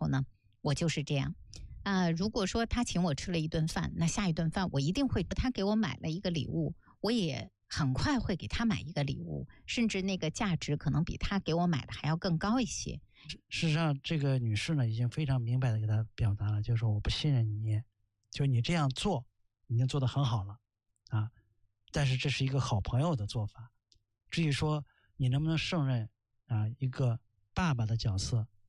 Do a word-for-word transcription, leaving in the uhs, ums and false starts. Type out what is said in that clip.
呢，我就是这样。啊、呃，如果说他请我吃了一顿饭，那下一顿饭我一定会，他给我买了一个礼物，我也很快会给他买一个礼物，甚至那个价值可能比他给我买的还要更高一些。 事实上，这个女士呢已经非常明白的给他表达了，就是说我不信任你，就你这样做已经做得很好了啊，但是这是一个好朋友的做法。至于说你能不能胜任啊一个爸爸的角色，